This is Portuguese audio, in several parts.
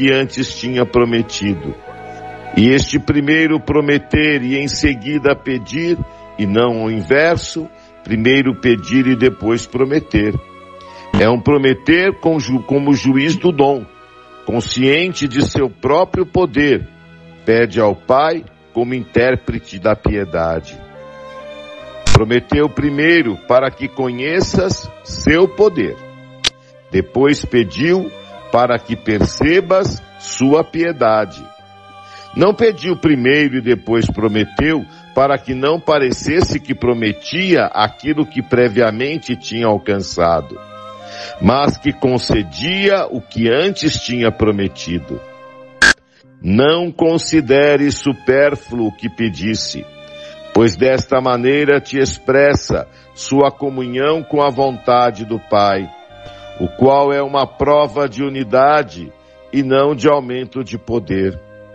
que antes tinha prometido. E este primeiro prometer e em seguida pedir, e não o inverso, primeiro pedir e depois prometer. É um prometer como juiz do dom, consciente de seu próprio poder, pede ao Pai como intérprete da piedade. Prometeu primeiro para que conheças seu poder. Depois pediu para que percebas sua piedade. Não pediu primeiro e depois prometeu para que não parecesse que prometia aquilo que previamente tinha alcançado, mas que concedia o que antes tinha prometido. Não considere supérfluo o que pedisse, pois desta maneira te expressa sua comunhão com a vontade do Pai, o qual é uma prova de unidade e não de aumento de poder.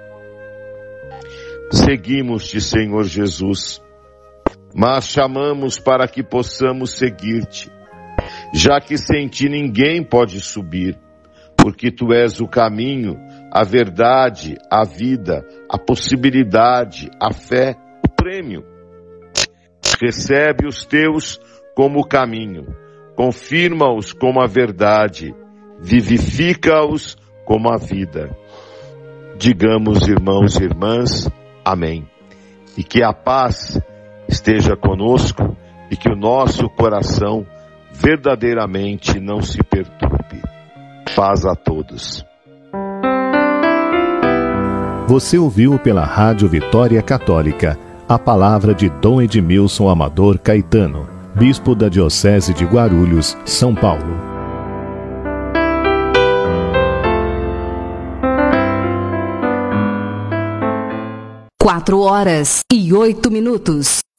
Seguimos-te, Senhor Jesus, mas chamamos para que possamos seguir-te, já que sem ti ninguém pode subir, porque tu és o caminho, a verdade, a vida, a possibilidade, a fé, o prêmio. Recebe os teus como o caminho, confirma-os como a verdade, vivifica-os como a vida. Digamos, irmãos e irmãs, amém. E que a paz esteja conosco e que o nosso coração verdadeiramente não se perturbe. Paz a todos. Você ouviu pela Rádio Vitória Católica a palavra de Dom Edmilson Amador Caetano, bispo da Diocese de Guarulhos, São Paulo. 4 horas e 8 minutos.